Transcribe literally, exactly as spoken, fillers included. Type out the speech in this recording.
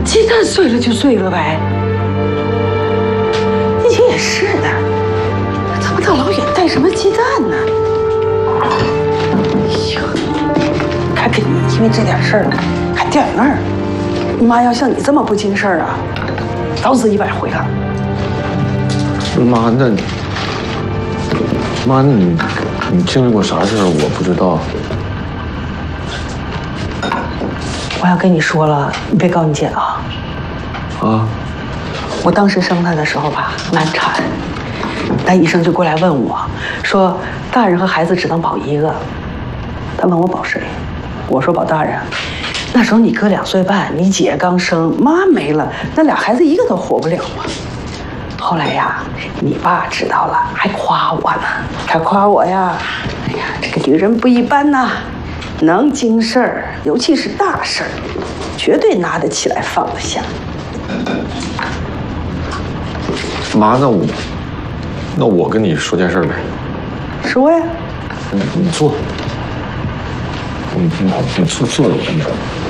鸡蛋碎了就碎了呗。你也是的，怎么大老远带什么鸡蛋呢？哎呀，看给你因为这点事儿还掉眼泪儿。你妈要像你这么不经事儿啊，早死一百回了。 妈，那妈，那你你经历过啥事儿？我不知道。 我要跟你说了，你别告你姐啊。 啊。 我当时生她的时候吧，难产，那医生就过来问我，说大人和孩子只能保一个。他问我保谁，我说保大人。那时候你哥两岁半，你姐刚生，妈没了，那俩孩子一个都活不了啊。后来呀，你爸知道了，还夸我呢，还夸我呀，哎呀，这个女人不一般呐，能经事儿，尤其是大事儿，绝对拿得起来放得下。 妈，那我，那我跟你说件事呗。 说呀。 你你坐。你你你坐坐着，我跟你说。